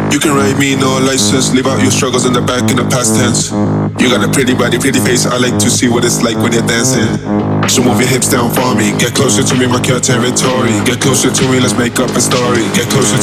You can write me no license, leave out your struggles in the back in the past tense. You got a pretty body, pretty face, I like to see what it's like when you're dancing. So move your hips down for me, get closer to me, mark your territory. Get closer to me, let's make up a story. Get closer